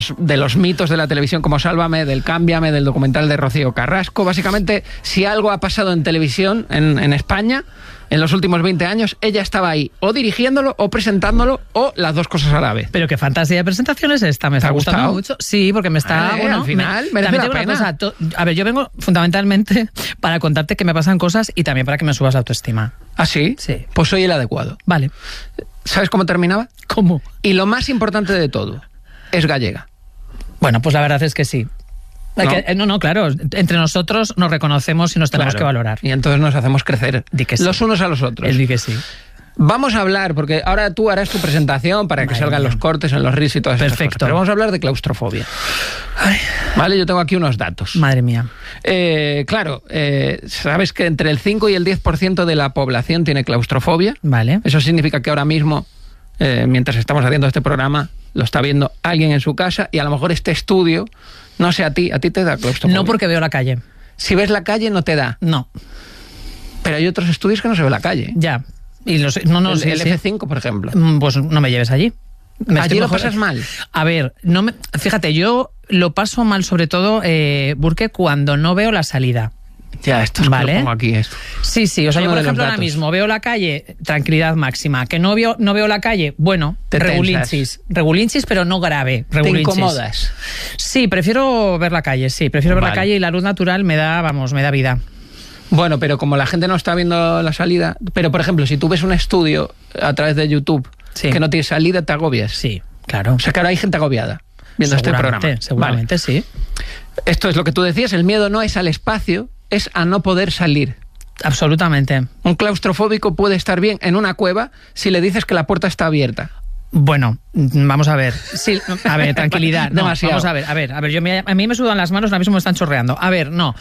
de los mitos de la televisión como Sálvame, del Cámbiame, del documental de Rocío Carrasco. Básicamente, si algo ha pasado en televisión en España en los últimos 20 años, ella estaba ahí o dirigiéndolo o presentándolo o las dos cosas a la vez. Pero qué fantasía de presentación es esta, me está gustando mucho. Sí, porque me está... al final merece la pena. A ver, yo vengo fundamentalmente para contarte que me pasan cosas y también para que me subas la autoestima. ¿Ah, sí? Sí. Pues soy el adecuado. Vale. ¿Sabes cómo terminaba? ¿Cómo? Y lo más importante de todo, es gallega. Bueno, pues la verdad es que sí. No, claro, entre nosotros nos reconocemos y nos tenemos que valorar. Y entonces nos hacemos crecer los unos a los otros. Él di que sí. Vamos a hablar, porque ahora tú harás tu presentación para que salgan los cortes en los reels y todas esas cosas. Pero vamos a hablar de claustrofobia. Ay. Vale, yo tengo aquí unos datos. Madre mía. Claro, sabes que entre el 5 y el 10% de la población tiene claustrofobia. Vale. Eso significa que ahora mismo, mientras estamos haciendo este programa, lo está viendo alguien en su casa y a lo mejor este estudio, no sé, a ti te da claustrofobia. No, porque veo la calle. Si ves la calle no te da. No. Pero hay otros estudios que no se ve la calle. Ya. Y el F5, por ejemplo. Pues no me lleves allí. ¿Allí lo pasas mal? A ver, fíjate, yo lo paso mal sobre todo, Burke, cuando no veo la salida. Ya, esto es que lo pongo aquí. Esto. Sí, o sea, yo por ejemplo ahora mismo veo la calle, tranquilidad máxima. Que no veo la calle, bueno, regulinchis, pero no grave. ¿Te incomodas? Sí, prefiero ver la calle, ver la calle y la luz natural me da vida. Bueno, pero como la gente no está viendo la salida... Pero, por ejemplo, si tú ves un estudio a través de YouTube que no tiene salida, te agobias. Sí, claro. O sea, que ahora hay gente agobiada viendo este programa. Seguramente, sí. Esto es lo que tú decías, el miedo no es al espacio, es a no poder salir. Absolutamente. Un claustrofóbico puede estar bien en una cueva si le dices que la puerta está abierta. Bueno, vamos a ver. Sí, a ver, tranquilidad. No, vamos a ver. A mí me sudan las manos, ahora mismo me están chorreando. A ver, no.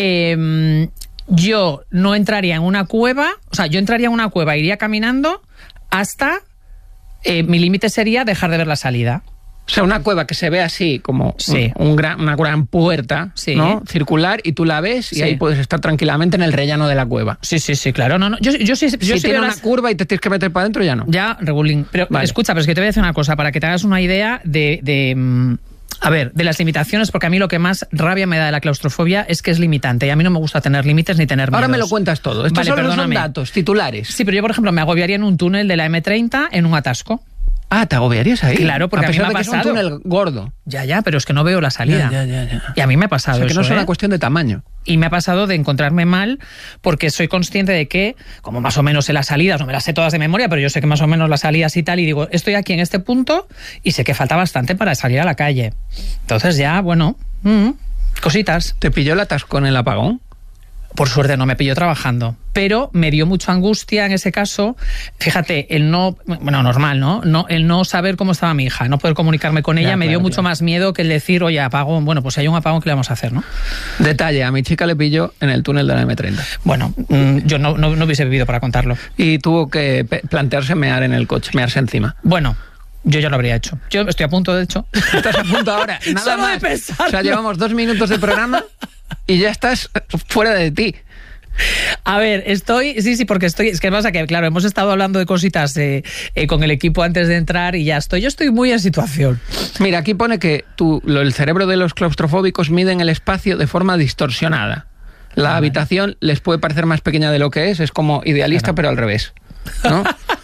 Yo no entraría en una cueva, o sea, yo entraría en una cueva, iría caminando hasta, mi límite sería dejar de ver la salida. O sea, una cueva que se ve así como una gran puerta, ¿no? Circular, y tú la ves y ahí puedes estar tranquilamente en el rellano de la cueva. Sí, claro. No, yo sí. Si tiene una curva y te tienes que meter para adentro, ya no. Ya, regulín. Pero escucha, pero es que te voy a decir una cosa, para que te hagas una idea de las limitaciones, porque a mí lo que más rabia me da de la claustrofobia es que es limitante, y a mí no me gusta tener límites ni tener miedos. Ahora me lo cuentas todo. Estos son datos, titulares. Sí, pero yo, por ejemplo, me agobiaría en un túnel de la M30 en un atasco. Ah, ¿te agobiarías ahí? Claro, porque a mí me ha pasado. Es un túnel gordo. Ya, pero es que no veo la salida. Ya. Y a mí me ha pasado eso. O sea, que no es una cuestión de tamaño. Y me ha pasado de encontrarme mal porque soy consciente de que, como más o menos sé las salidas, no me las sé todas de memoria, pero yo sé que más o menos las salidas y tal, y digo, estoy aquí en este punto y sé que falta bastante para salir a la calle. Entonces ya, bueno, cositas. ¿Te pilló el atasco en el apagón? Por suerte no me pilló trabajando, pero me dio mucha angustia en ese caso. Fíjate, el normal, ¿no? El no saber cómo estaba mi hija, no poder comunicarme con ella, me dio mucho más miedo que el decir, oye, apagón, bueno, pues si hay un apagón, ¿qué le vamos a hacer, no? Detalle, a mi chica le pilló en el túnel de la M30. Bueno, yo no hubiese vivido para contarlo. Y tuvo que plantearse mear en el coche, mearse encima. Bueno, yo ya lo habría hecho. Yo estoy a punto, de hecho. Estás a punto ahora, nada solo más. de pensarlo. O sea, llevamos 2 minutos de programa y ya estás fuera de ti. A ver, sí, porque es que pasa que, claro, hemos estado hablando de cositas con el equipo antes de entrar y yo estoy muy en situación. Mira, aquí pone que el cerebro de los claustrofóbicos miden el espacio de forma distorsionada. La habitación les puede parecer más pequeña de lo que es como idealista, pero al revés, ¿no?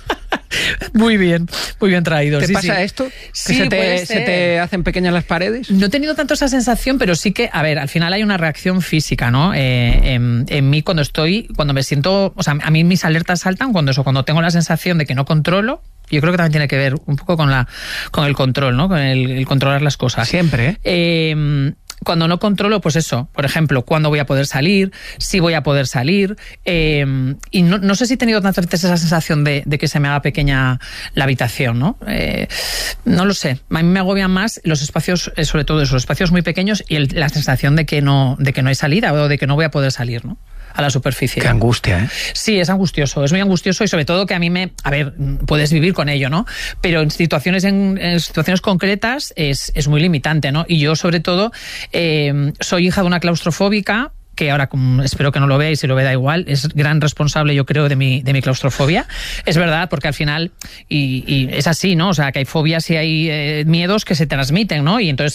Muy bien traído. ¿Te pasa esto? Sí, ¿Que se te hacen pequeñas las paredes? No he tenido tanto esa sensación, pero sí que, a ver, al final hay una reacción física, ¿no? En mí cuando me siento, o sea, a mí mis alertas saltan cuando tengo la sensación de que no controlo. Yo creo que también tiene que ver un poco con el control, ¿no? Con el controlar las cosas. Siempre, cuando no controlo, pues eso, por ejemplo, cuándo voy a poder salir, si voy a poder salir, y no sé si he tenido tantas veces esa sensación de que se me haga pequeña la habitación, ¿no? No lo sé, a mí me agobian más los espacios, sobre todo esos espacios muy pequeños y la sensación de que no hay salida o de que no voy a poder salir, ¿no? A la superficie. Qué angustia, ¿eh? Sí, es angustioso, es muy angustioso y sobre todo que a mí puedes vivir con ello, ¿no? Pero en situaciones concretas es muy limitante, ¿no? Y yo sobre todo soy hija de una claustrofóbica, que ahora espero que no lo vea y si lo ve da igual, es gran responsable, yo creo, de mi claustrofobia. Es verdad, porque al final, y es así, ¿no? O sea, que hay fobias y hay miedos que se transmiten, ¿no? Y entonces